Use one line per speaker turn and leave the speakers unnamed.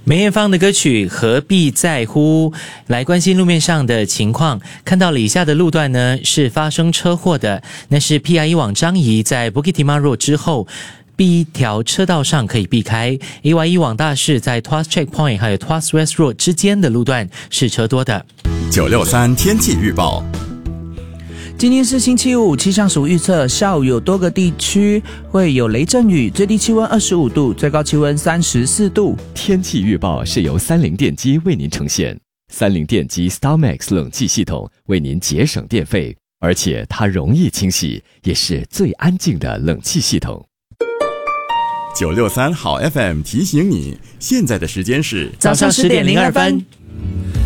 梅艳芳的歌曲《何必在乎》，来关心路面上的情况。看到了以下的路段呢，是发生车祸的，那是 PIE 往张沂在 Bukit Timah Road 之后，B 条车道上可以避开。AYE 往大士在 Tuas Checkpoint 还有 Tuas West Road 之间的路段是车多的。
963天气预报。
今天是星期五，气象署预测下午有多个地区会有雷阵雨，最低气温25度，最高气温34度。
天气预报是由三菱电机为您呈现，三菱电机 StarMax 冷气系统为您节省电费，而且它容易清洗，也是最安静的冷气系统。
963好 FM 提醒你，现在的时间是
早上10点02分。